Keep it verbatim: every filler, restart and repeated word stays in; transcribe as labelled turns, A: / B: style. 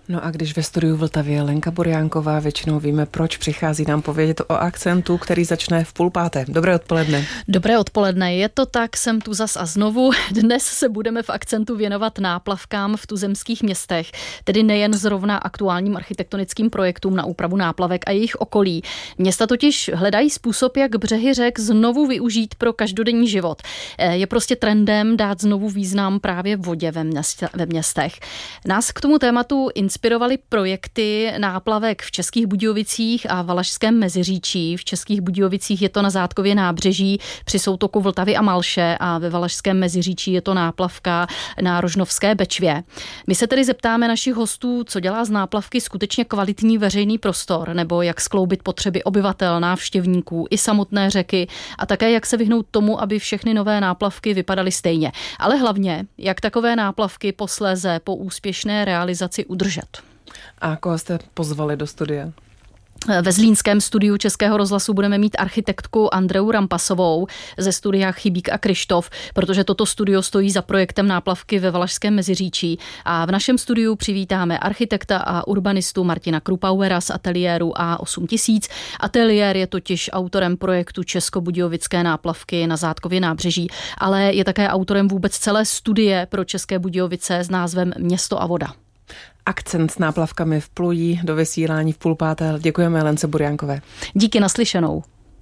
A: No a když ve studiu v Vltavě Lenka Burjánková, většinou víme, proč přichází nám povědět o akcentu, který začne v půl páté. Dobré odpoledne.
B: Dobré odpoledne, je to tak, jsem tu zas a znovu. Dnes se budeme v akcentu věnovat náplavkám v tuzemských městech, tedy nejen zrovna aktuálním architektonickým projektům na úpravu náplavek a jejich okolí. Města totiž hledají způsob, jak břehy řek znovu využít pro každodenní život. Je prostě trendem dát znovu význam právě vodě ve, městě, ve městech. Nás k tomu tématu inspirovaly projekty náplavek v Českých Budějovicích a Valašském Meziříčí. V Českých Budějovicích je to na Zátkově nábřeží při soutoku Vltavy a Malše a ve Valašském Meziříčí je to náplavka na Rožnovské Bečvě. My se tedy zeptáme našich hostů, co dělá z náplavky skutečně kvalitní veřejný prostor, nebo jak skloubit potřeby obyvatel, návštěvníků i samotné řeky a také jak se vyhnout tomu, aby všechny nové náplavky vypadaly stejně. Ale hlavně, jak takové náplavky posléze po úspěšné realizaci udržet.
A: A koho jste pozvali do studia?
B: Ve zlínském studiu Českého rozhlasu budeme mít architektku Andreu Rampasovou ze studia Chybík a Kryštof, protože toto studio stojí za projektem náplavky ve Valašském Meziříčí. A v našem studiu přivítáme architekta a urbanistu Martina Krupauera z ateliéru A osm tisíc. Ateliér je totiž autorem projektu Českobudějovické náplavky na Zátkově nábřeží, ale je také autorem vůbec celé studie pro České Budějovice s názvem Město a voda.
A: Akcent s náplavkami vplují do vysílání v půl páté. Děkujeme Lence Burjánkové.
B: Díky, naslyšenou.